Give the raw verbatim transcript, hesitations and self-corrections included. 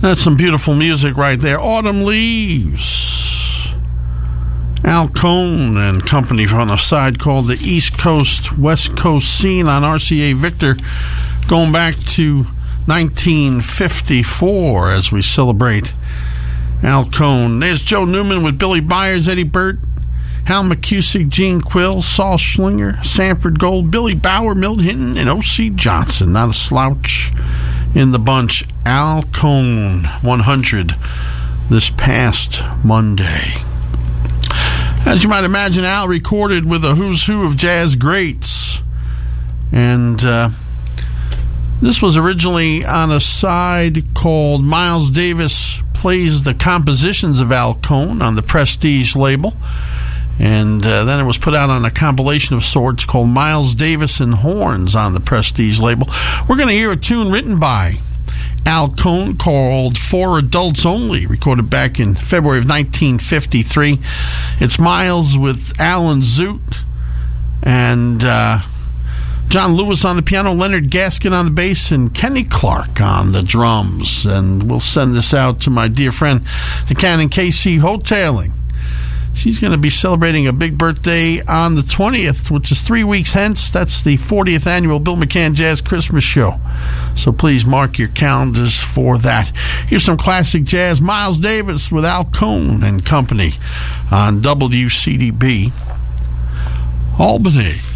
That's some beautiful music right there. Autumn Leaves. Al Cohn and company on a side called the East Coast, West Coast Scene on R C A Victor, going back to nineteen fifty-four as we celebrate Al Cohn. There's Joe Newman with Billy Byers, Eddie Burt, Hal McCusick, Gene Quill, Saul Schlinger, Sanford Gold, Billy Bauer, Milt Hinton, and O C Johnson. Not a slouch in the bunch. Al Cohn, one hundred this past Monday. As you might imagine, Al recorded with a who's who of jazz greats. And uh, this was originally on a side called Miles Davis Plays the Compositions of Al Cohn on the Prestige label. And uh, then it was put out on a compilation of sorts called Miles Davis and Horns on the Prestige label. We're going to hear a tune written by Al Cohn called For Adults Only, recorded back in February of nineteen fifty-three. It's Miles with Alan Zoot and uh, John Lewis on the piano, Leonard Gaskin on the bass, and Kenny Clark on the drums. And we'll send this out to my dear friend, the Canon K C Hoteling. She's going to be celebrating a big birthday on the twentieth, which is three weeks hence. That's the fortieth annual Bill McCann Jazz Christmas Show. So please mark your calendars for that. Here's some classic jazz. Miles Davis with Al Cohn and company on W C D B Albany.